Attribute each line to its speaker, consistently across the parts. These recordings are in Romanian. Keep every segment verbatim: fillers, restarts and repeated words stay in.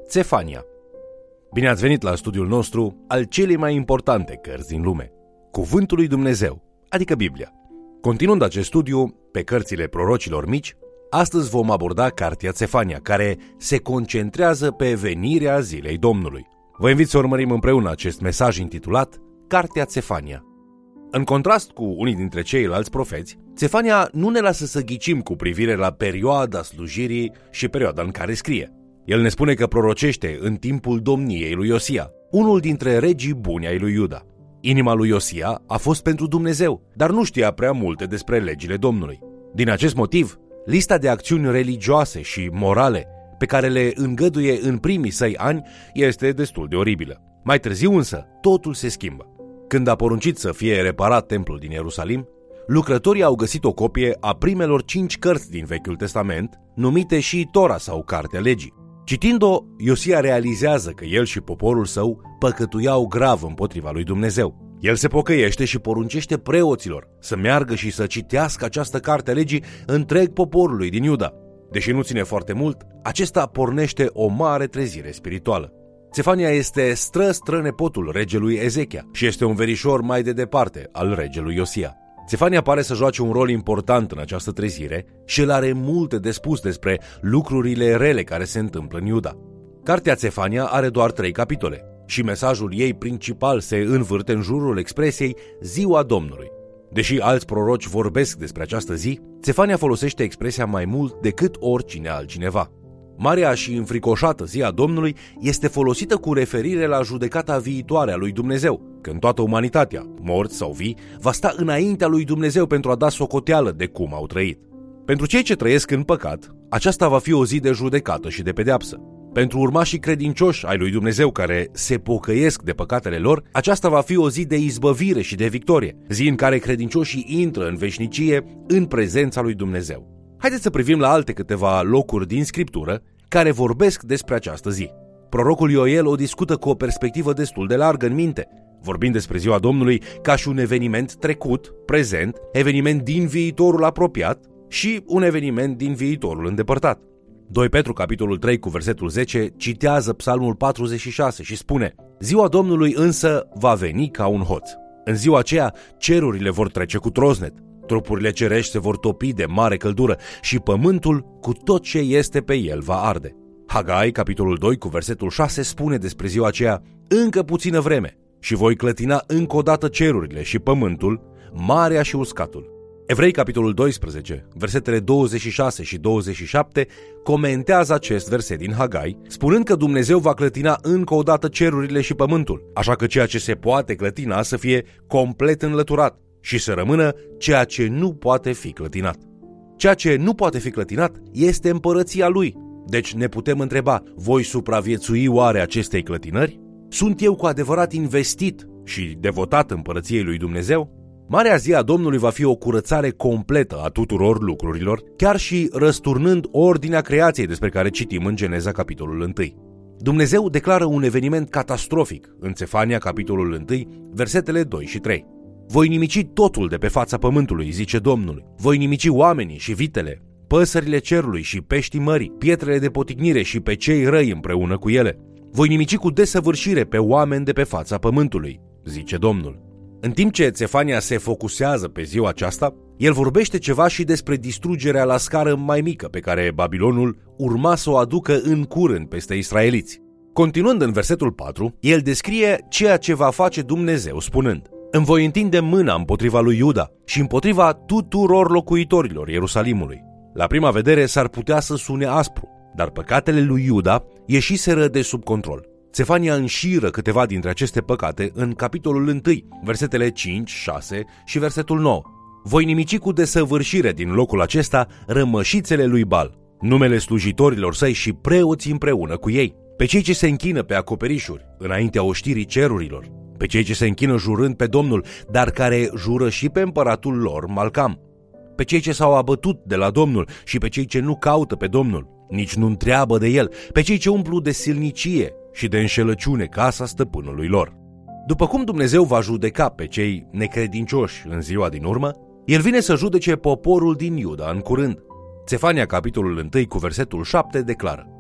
Speaker 1: Țefania. Bine ați venit la studiul nostru al celei mai importante cărți din lume, Cuvântul lui Dumnezeu, adică Biblia. Continuând acest studiu pe cărțile prorocilor mici, astăzi vom aborda cartea Țefania, care se concentrează pe venirea zilei Domnului. Vă invit să urmărim împreună acest mesaj intitulat Cartea Țefania. În contrast cu unii dintre ceilalți profeți, Țefania nu ne lasă să ghicim cu privire la perioada slujirii și perioada în care scrie. El ne spune că prorocește în timpul domniei lui Iosia, unul dintre regii buni ai lui Iuda. Inima lui Iosia a fost pentru Dumnezeu, dar nu știa prea multe despre legile Domnului. Din acest motiv, lista de acțiuni religioase și morale pe care le îngăduie în primii săi ani este destul de oribilă. Mai târziu însă, totul se schimbă. Când a poruncit să fie reparat templul din Ierusalim, lucrătorii au găsit o copie a primelor cinci cărți din Vechiul Testament, numite și Tora sau Cartea Legii. Citind-o, Iosia realizează că el și poporul său păcătuiau grav împotriva lui Dumnezeu. El se pocăiește și poruncește preoților să meargă și să citească această carte a legii întreg poporului din Iuda. Deși nu ține foarte mult, acesta pornește o mare trezire spirituală. Țefania este stră-strănepotul regelui Ezechia și este un verișor mai de departe al regelui Iosia. Țefania pare să joace un rol important în această trezire și el are multe de spus despre lucrurile rele care se întâmplă în Iuda. Cartea Țefania are doar trei capitole și mesajul ei principal se învârte în jurul expresiei Ziua Domnului. Deși alți proroci vorbesc despre această zi, Țefania folosește expresia mai mult decât oricine altcineva. Marea și înfricoșată zi a Domnului este folosită cu referire la judecata viitoare a lui Dumnezeu, când toată umanitatea, morți sau vii, va sta înaintea lui Dumnezeu pentru a da socoteală de cum au trăit. Pentru cei ce trăiesc în păcat, aceasta va fi o zi de judecată și de pedeapsă. Pentru urmașii credincioși ai lui Dumnezeu care se pocăiesc de păcatele lor, aceasta va fi o zi de izbăvire și de victorie, zi în care credincioșii intră în veșnicie în prezența lui Dumnezeu. Haideți să privim la alte câteva locuri din Scriptură care vorbesc despre această zi. Prorocul Ioel o discută cu o perspectivă destul de largă în minte, vorbind despre ziua Domnului ca și un eveniment trecut, prezent, eveniment din viitorul apropiat și un eveniment din viitorul îndepărtat. doi Petru, capitolul trei, cu versetul zece, citează Psalmul patruzeci și șase și spune: Ziua Domnului însă va veni ca un hoț. În ziua aceea cerurile vor trece cu troznet, trupurile cerești se vor topi de mare căldură și pământul cu tot ce este pe el va arde. Hagai, capitolul doi, cu versetul șase, spune despre ziua aceea: Încă puțină vreme și voi clătina încă o dată cerurile și pământul, marea și uscatul. Evrei, capitolul doisprezece, versetele douăzeci și șase și douăzeci și șapte, comentează acest verset din Hagai, spunând că Dumnezeu va clătina încă o dată cerurile și pământul, așa că ceea ce se poate clătina să fie complet înlăturat și să rămână ceea ce nu poate fi clătinat. Ceea ce nu poate fi clătinat este împărăția lui. Deci ne putem întreba, voi supraviețui oare acestei clătinări? Sunt eu cu adevărat investit și devotat împărăției lui Dumnezeu? Marea zi a Domnului va fi o curățare completă a tuturor lucrurilor, chiar și răsturnând ordinea creației despre care citim în Geneza, capitolul unu. Dumnezeu declară un eveniment catastrofic în Țefania, capitolul unu, versetele doi și trei. Voi nimici totul de pe fața pământului, zice Domnul. Voi nimici oamenii și vitele, păsările cerului și peștii mării, pietrele de poticnire și pe cei răi împreună cu ele. Voi nimici cu desăvârșire pe oameni de pe fața pământului, zice Domnul. În timp ce Țefania se focusează pe ziua aceasta, el vorbește ceva și despre distrugerea la scară mai mică pe care Babilonul urma să o aducă în curând peste israeliți. Continuând în versetul patru, el descrie ceea ce va face Dumnezeu spunând: Îmi voi întinde mâna împotriva lui Iuda și împotriva tuturor locuitorilor Ierusalimului. La prima vedere s-ar putea să sune aspru, dar păcatele lui Iuda ieșiseră de sub control. Țefania înșiră câteva dintre aceste păcate în capitolul unu, versetele cinci, șase și versetul nouă. Voi nimici cu desăvârșire din locul acesta rămășițele lui Bal, numele slujitorilor săi și preoții împreună cu ei, pe cei ce se închină pe acoperișuri înaintea oștirii cerurilor, pe cei ce se închină jurând pe Domnul, dar care jură și pe împăratul lor Malcam, pe cei ce s-au abătut de la Domnul și pe cei ce nu caută pe Domnul, nici nu întreabă de el, pe cei ce umplu de silnicie și de înșelăciune casa stăpânului lor. După cum Dumnezeu va judeca pe cei necredincioși în ziua din urmă, el vine să judece poporul din Iuda în curând. Țefania, capitolul unu, cu versetul șapte, declară: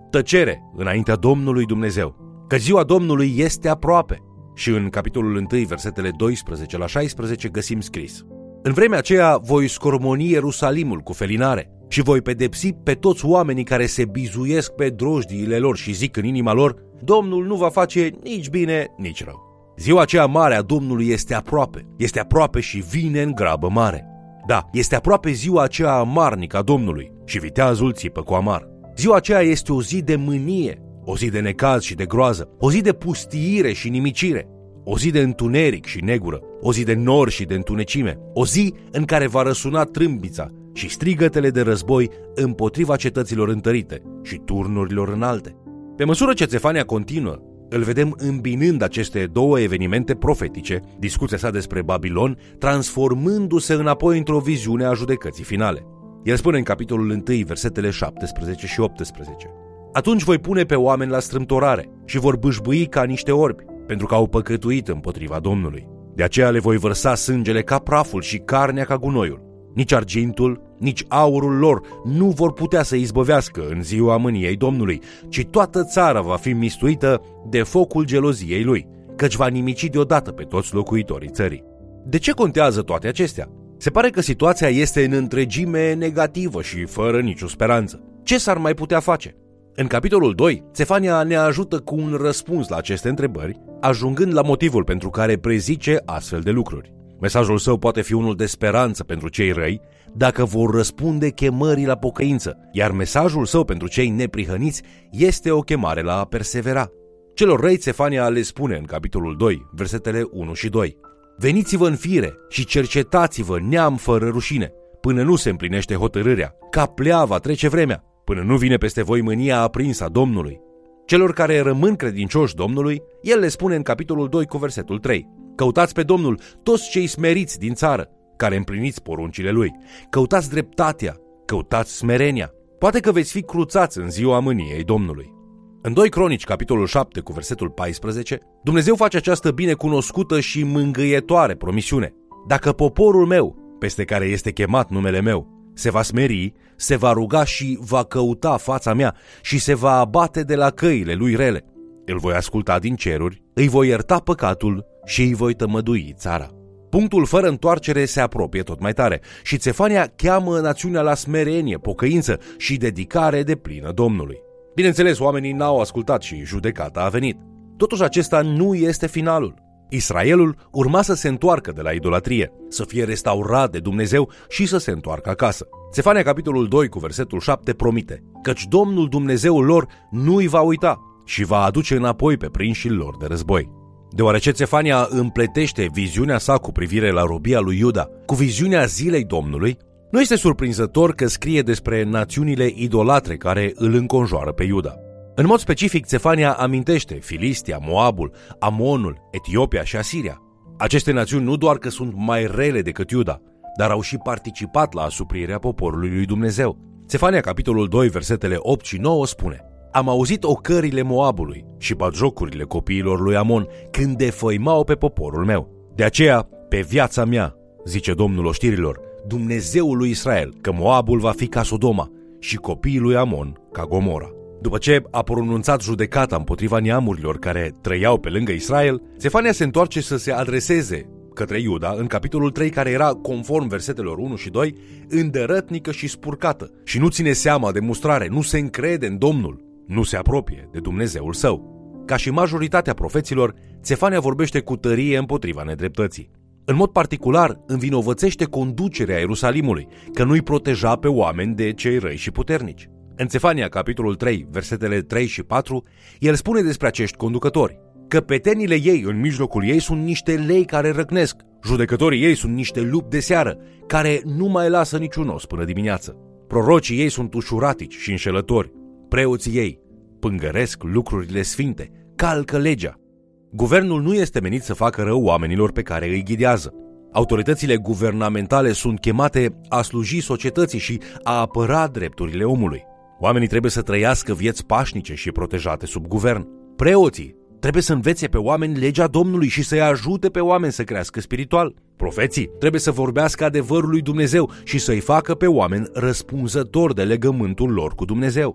Speaker 1: tăcere înaintea Domnului Dumnezeu, că ziua Domnului este aproape. Și în capitolul unu, versetele doisprezece la șaisprezece găsim scris: în vremea aceea voi scormoni Ierusalimul cu felinare și voi pedepsi pe toți oamenii care se bizuiesc pe drojdiile lor și zic în inima lor: Domnul nu va face nici bine, nici rău. Ziua aceea mare a Domnului este aproape, este aproape și vine în grabă mare. Da, este aproape ziua aceea amarnică a Domnului și viteazul țipă cu amar. Ziua aceea este o zi de mânie, o zi de necaz și de groază, o zi de pustiire și nimicire, o zi de întuneric și negură, o zi de nor și de întunecime, o zi în care va răsuna trâmbița și strigătele de război împotriva cetăților întărite și turnurilor înalte. Pe măsură ce Țefania continuă, îl vedem îmbinând aceste două evenimente profetice, discuția sa despre Babilon, transformându-se înapoi într-o viziune a judecății finale. El spune în capitolul unu, versetele șaptesprezece și optsprezece: atunci voi pune pe oameni la strâmtorare și vor bâșbâi ca niște orbi, pentru că au păcătuit împotriva Domnului. De aceea le voi vărsa sângele ca praful și carnea ca gunoiul. Nici argintul, nici aurul lor nu vor putea să izbăvească în ziua mâniei Domnului, ci toată țara va fi mistuită de focul geloziei lui, căci va nimici deodată pe toți locuitorii țării. De ce contează toate acestea? Se pare că situația este în întregime negativă și fără nicio speranță. Ce s-ar mai putea face? În capitolul doi, Țefania ne ajută cu un răspuns la aceste întrebări, ajungând la motivul pentru care prezice astfel de lucruri. Mesajul său poate fi unul de speranță pentru cei răi dacă vor răspunde chemării la pocăință, iar mesajul său pentru cei neprihăniți este o chemare la a persevera. Celor răi Țefania le spune în capitolul doi, versetele unu și doi: veniți-vă în fire și cercetați-vă neam fără rușine, până nu se împlinește hotărârea, ca pleava trece vremea, până nu vine peste voi mânia aprinsă a Domnului. Celor care rămân credincioși Domnului, el le spune în capitolul doi cu versetul trei: căutați pe Domnul toți cei smeriți din țară, care împliniți poruncile Lui. Căutați dreptatea, căutați smerenia. Poate că veți fi cruțați în ziua mâniei Domnului. În doi Cronici, capitolul șapte cu versetul paisprezece, Dumnezeu face această binecunoscută și mângâietoare promisiune: dacă poporul meu, peste care este chemat numele meu, se va smeri, se va ruga și va căuta fața mea și se va abate de la căile lui rele, îl voi asculta din ceruri, îi voi ierta păcatul și îi voi tămădui țara. Punctul fără întoarcere se apropie tot mai tare și Țefania cheamă națiunea la smerenie, pocăință și dedicare deplină Domnului. Bineînțeles, oamenii n-au ascultat și judecata a venit. Totuși acesta nu este finalul. Israelul urma să se întoarcă de la idolatrie, să fie restaurat de Dumnezeu și să se întoarcă acasă. Țefania capitolul doi cu versetul șapte promite: căci Domnul Dumnezeul lor nu îi va uita și va aduce înapoi pe prinșii lor de război. Deoarece Țefania împletește viziunea sa cu privire la robia lui Iuda cu viziunea zilei Domnului, nu este surprinzător că scrie despre națiunile idolatre care îl înconjoară pe Iuda. În mod specific, Țefania amintește Filistia, Moabul, Amonul, Etiopia și Asiria. Aceste națiuni nu doar că sunt mai rele decât Iuda, dar au și participat la asuprirea poporului lui Dumnezeu. Țefania capitolul doi, versetele opt și nouă spune: am auzit ocările Moabului și batjocurile copiilor lui Amon când defăimau pe poporul meu. De aceea, pe viața mea, zice Domnul oștirilor, Dumnezeul lui Israel, că Moabul va fi ca Sodoma și copiii lui Amon ca Gomora. După ce a pronunțat judecata împotriva neamurilor care trăiau pe lângă Israel, Țefania se întoarce să se adreseze către Iuda în capitolul trei, care era, conform versetelor unu și doi, îndărătnică și spurcată și nu ține seama de mustrare, nu se încrede în Domnul, nu se apropie de Dumnezeul său. Ca și majoritatea profeților, Țefania vorbește cu tărie împotriva nedreptății. În mod particular, învinovățește conducerea Ierusalimului, că nu-i proteja pe oameni de cei răi și puternici. În Țefania, capitolul trei, versetele trei și patru, el spune despre acești conducători: căpetenile ei în mijlocul ei sunt niște lei care răcnesc, judecătorii ei sunt niște lupi de seară, care nu mai lasă niciun os până dimineață. Prorocii ei sunt ușuratici și înșelători, preoții ei pângăresc lucrurile sfinte, calcă legea. Guvernul nu este menit să facă rău oamenilor pe care îi ghidează. Autoritățile guvernamentale sunt chemate a sluji societății și a apăra drepturile omului. Oamenii trebuie să trăiască vieți pașnice și protejate sub guvern. Preoții trebuie să învețe pe oameni legea Domnului și să-i ajute pe oameni să crească spiritual. Profeții trebuie să vorbească adevărul lui Dumnezeu și să-i facă pe oameni răspunzători de legământul lor cu Dumnezeu.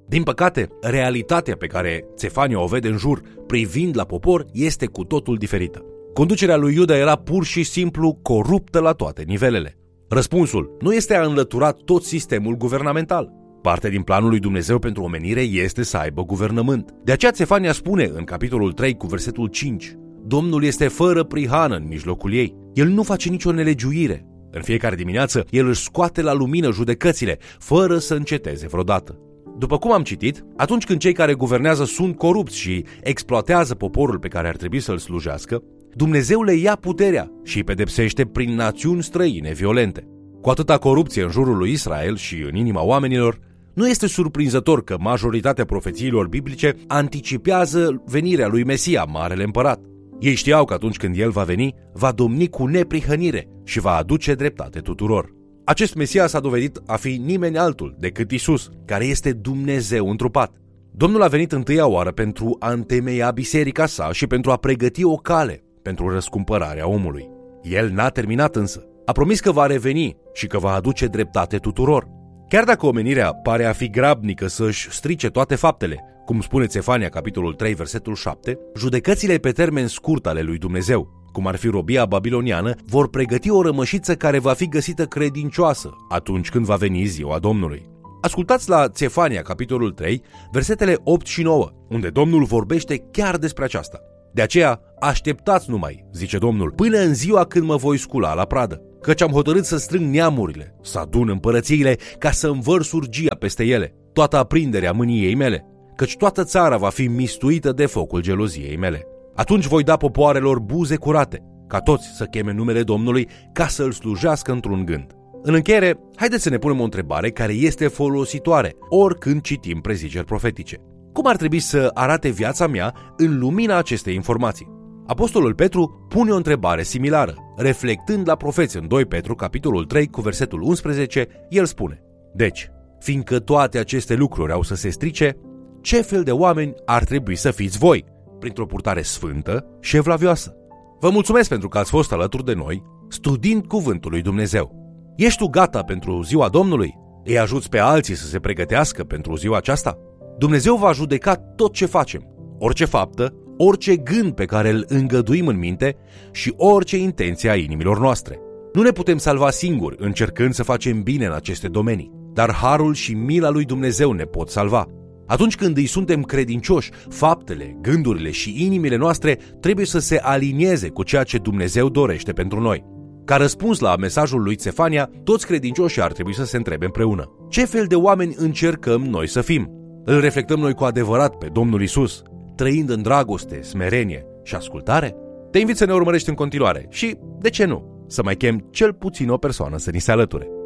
Speaker 1: Din păcate, realitatea pe care Țefania o vede în jur, privind la popor, este cu totul diferită. Conducerea lui Iuda era pur și simplu coruptă la toate nivelele. Răspunsul nu este a înlătura tot sistemul guvernamental. Parte din planul lui Dumnezeu pentru omenire este să aibă guvernământ. De aceea Țefania spune în capitolul trei cu versetul cinci: Domnul este fără prihană în mijlocul ei. El nu face nicio nelegiuire. În fiecare dimineață, el își scoate la lumină judecățile, fără să înceteze vreodată. După cum am citit, atunci când cei care guvernează sunt corupți și exploatează poporul pe care ar trebui să-l slujească, Dumnezeu le ia puterea și îi pedepsește prin națiuni străine violente. Cu atâta corupție în jurul lui Israel și în inima oamenilor, nu este surprinzător că majoritatea profețiilor biblice anticipează venirea lui Mesia, Marele Împărat. Ei știau că atunci când el va veni, va domni cu neprihănire și va aduce dreptate tuturor. Acest Mesia s-a dovedit a fi nimeni altul decât Isus, care este Dumnezeu întrupat. Domnul a venit întâia oară pentru a întemeia biserica sa și pentru a pregăti o cale pentru răscumpărarea omului. El n-a terminat însă. A promis că va reveni și că va aduce dreptate tuturor. Chiar dacă omenirea pare a fi grabnică să-și strice toate faptele, cum spune Țefania, capitolul trei, versetul șapte, judecățile pe termen scurt ale lui Dumnezeu, cum ar fi robia babiloniană, vor pregăti o rămășiță care va fi găsită credincioasă atunci când va veni ziua Domnului. Ascultați la Țefania, capitolul trei, versetele opt și nouă, unde Domnul vorbește chiar despre aceasta. De aceea, așteptați numai, zice Domnul, până în ziua când mă voi scula la pradă, căci am hotărât să strâng neamurile, să adun împărățiile, ca să învărs urgia peste ele, toată aprinderea mâniei mele, căci toată țara va fi mistuită de focul geloziei mele. Atunci voi da popoarelor buze curate, ca toți să cheme numele Domnului, ca să îl slujească într-un gând. În încheiere, haideți să ne punem o întrebare care este folositoare oricând citim preziceri profetice. Cum ar trebui să arate viața mea în lumina acestei informații? Apostolul Petru pune o întrebare similară. Reflectând la profeți în doi Petru, capitolul trei, cu versetul unsprezece, el spune: Deci, fiindcă toate aceste lucruri au să se strice, ce fel de oameni ar trebui să fiți voi, printr-o purtare sfântă și evlavioasă? Vă mulțumesc pentru că ați fost alături de noi, studiind Cuvântul lui Dumnezeu. Ești tu gata pentru ziua Domnului? Îi ajuți pe alții să se pregătească pentru ziua aceasta? Dumnezeu va judeca tot ce facem, orice faptă, orice gând pe care îl îngăduim în minte și orice intenție a inimilor noastre. Nu ne putem salva singuri încercând să facem bine în aceste domenii, dar harul și mila lui Dumnezeu ne pot salva. Atunci când îi suntem credincioși, faptele, gândurile și inimile noastre trebuie să se alinieze cu ceea ce Dumnezeu dorește pentru noi. Ca răspuns la mesajul lui Țefania, toți credincioșii ar trebui să se întrebe împreună: ce fel de oameni încercăm noi să fim? Îl reflectăm noi cu adevărat pe Domnul Isus, trăind în dragoste, smerenie și ascultare? Te invit să ne urmărești în continuare și, de ce nu, să mai chem cel puțin o persoană să ni se alăture.